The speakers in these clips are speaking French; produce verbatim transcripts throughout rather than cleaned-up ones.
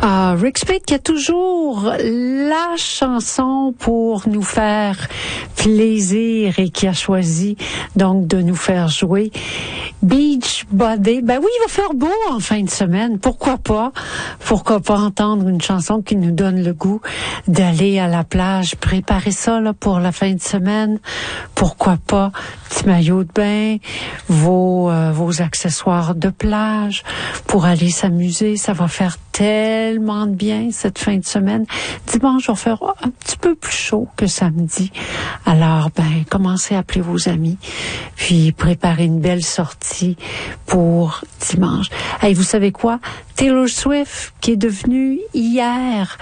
Ah, Rick Spade qui a toujours la chanson pour nous faire plaisir et qui a choisi donc de nous faire jouer Beach Body. Ben oui, il va faire beau en fin de semaine. Pourquoi pas? Pourquoi pas entendre une chanson qui nous donne le goût d'aller à la plage, préparer ça là pour la fin de semaine. Pourquoi pas? Petit maillot de bain, vos euh, vos accessoires de plage pour aller s'amuser. Ça va faire tellement de bien cette fin de semaine. Dimanche, on va faire un petit peu plus chaud que samedi. Alors, ben, commencez à appeler vos amis, puis préparez une belle sortie pour dimanche. Hey, vous savez quoi? Taylor Swift, qui est devenue hier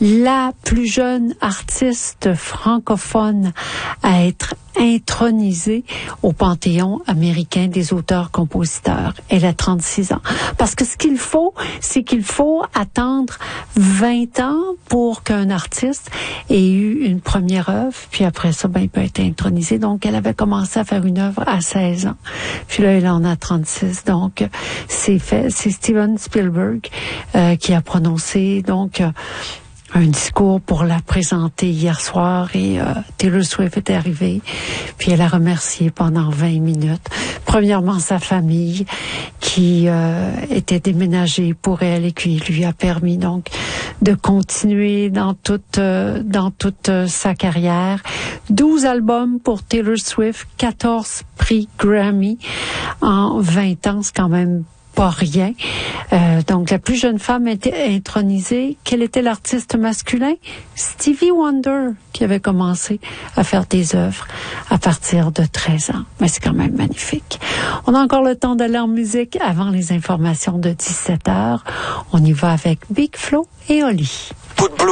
la plus jeune artiste francophone à être intronisée au Panthéon américain des auteurs-compositeurs. Elle a trente-six ans. Parce que ce qu'il faut, c'est qu'il faut attendre vingt ans pour qu'un artiste ait eu une première œuvre, puis après ça, ben, il peut être intronisé. Donc, elle avait commencé à faire une œuvre à seize ans. Puis là, elle en a trente-six. Donc, c'est fait. C'est Steven Spielberg euh, qui a prononcé, donc, euh, un discours pour la présenter hier soir et euh, Taylor Swift est arrivée, puis elle a remercié pendant vingt minutes. Premièrement, sa famille qui euh, était déménagée pour elle et qui lui a permis donc de continuer dans toute euh, dans toute euh, sa carrière. douze albums pour Taylor Swift, quatorze prix Grammy en vingt ans, c'est quand même pas rien. Euh, donc, la plus jeune femme était intronisée. Quel était l'artiste masculin? Stevie Wonder, qui avait commencé à faire des œuvres à partir de treize ans. Mais c'est quand même magnifique. On a encore le temps d'aller en musique avant les informations de dix-sept heures. On y va avec Big Flo et Oli.